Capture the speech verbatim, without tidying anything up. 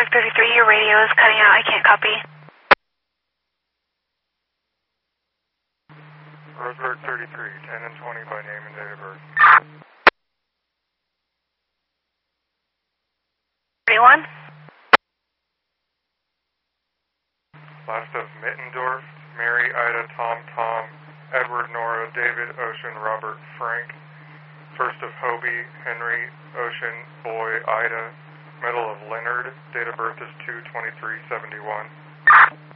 thirty-three, your radio is cutting out. I can't copy. Roseburg thirty-three, ten and twenty by name and date of birth. thirty-one? Last of Mittendorf, Mary, Ida, Tom, Tom, Edward, Nora, David, Ocean, Robert, Frank. First of Hobie, Henry, Ocean, Boy, Ida. Middle of Leonard, date of birth is two twenty-three seventy-one.